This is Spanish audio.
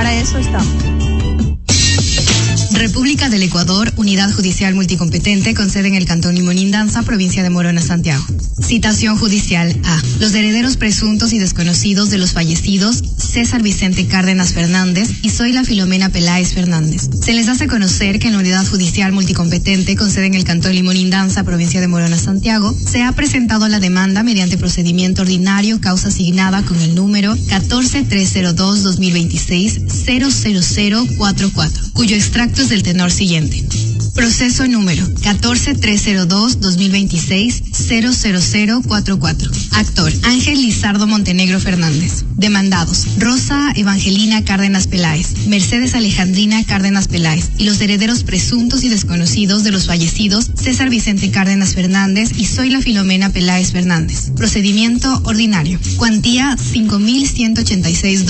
para eso estamos. República del Ecuador, Unidad Judicial Multicompetente con sede en el Cantón Limonindanza, provincia de Morona, Santiago. Citación judicial A. Los herederos presuntos y desconocidos de los fallecidos César Vicente Cárdenas Fernández y Zoila Filomena Peláez Fernández. Se les hace conocer que en la Unidad Judicial Multicompetente con sede en el Cantón Limonindanza, provincia de Morona, Santiago, se ha presentado la demanda mediante procedimiento ordinario, causa asignada con el número 14302-2026-00044, cuyo extracto es del tenor siguiente. Proceso número 14302-2026-00044. Actor: Ángel Lizardo Montenegro Fernández. Demandados: Rosa Evangelina Cárdenas Peláez, Mercedes Alejandrina Cárdenas Peláez y los herederos presuntos y desconocidos de los fallecidos César Vicente Cárdenas Fernández y Zoila Filomena Peláez Fernández. Procedimiento ordinario. Cuantía $5,186.